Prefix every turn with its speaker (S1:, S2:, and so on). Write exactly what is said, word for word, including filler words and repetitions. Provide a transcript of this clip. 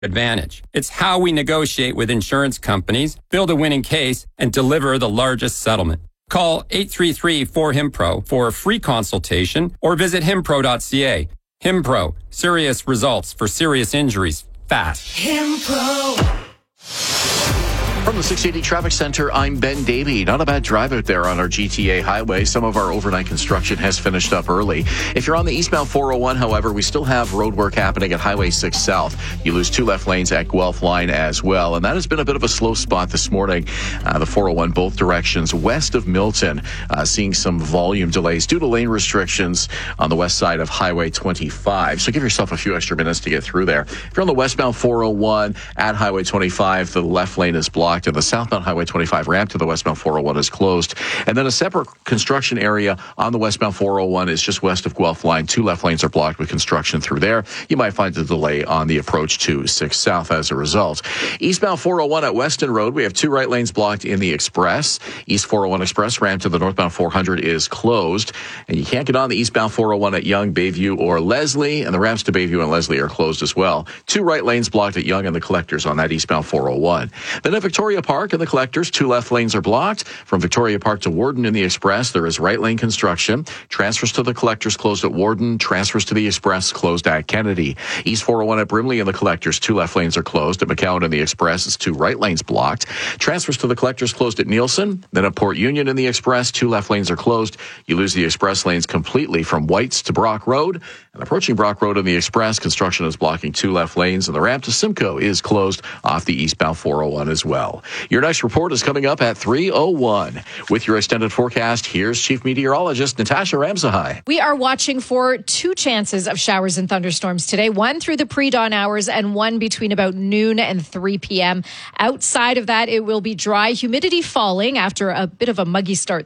S1: advantage. It's how we negotiate with insurance companies, build a winning case, and deliver the largest settlement. Call eight three three four H I M P R O for a free consultation or visit himpro dot c a. Himpro, serious results for serious injuries fast.
S2: Himpro.
S3: From the six eighty Traffic Center, I'm Ben Davey. Not a bad drive out there on our G T A highway. Some of our overnight construction has finished up early. If you're on the eastbound four oh one, however, we still have road work happening at Highway six South. You lose two left lanes at Guelph Line as well. And that has been a bit of a slow spot this morning. Uh, the four oh one, both directions west of Milton, uh, seeing some volume delays due to lane restrictions on the west side of Highway twenty-five. So give yourself a few extra minutes to get through there. If you're on the westbound four oh one at Highway twenty-five, the left lane is blocked. And the southbound Highway twenty-five ramp to the westbound four oh one is closed. And then a separate construction area on the westbound four oh one is just west of Guelph Line. Two left lanes are blocked with construction through there. You might find a delay on the approach to six South as a result. Eastbound four oh one at Weston Road, we have two right lanes blocked in the express. East four oh one Express ramp to the northbound four hundred is closed. And you can't get on the eastbound four oh one at Yonge, Bayview, or Leslie. And the ramps to Bayview and Leslie are closed as well. Two right lanes blocked at Yonge and the Collectors on that eastbound four oh one. Then at Victoria Park and the Collectors, two left lanes are blocked. From Victoria Park to Warden in the Express, there is right lane construction. Transfers to the Collectors closed at Warden. Transfers to the Express closed at Kennedy. East four oh one at Brimley and the Collectors, two left lanes are closed. At McCowan and the Express, it's two right lanes blocked. Transfers to the Collectors closed at Nielsen. Then at Port Union in the Express, two left lanes are closed. You lose the Express lanes completely from Whites to Brock Road. And approaching Brock Road in the Express, construction is blocking two left lanes, and the ramp to Simcoe is closed off the eastbound four oh one as well. Your next report is coming up at three oh one. With your extended forecast, here's Chief Meteorologist Natasha Ramsahai.
S4: We are watching for two chances of showers and thunderstorms today, one through the pre-dawn hours and one between about noon and three p.m. Outside of that, it will be dry, humidity falling after a bit of a muggy start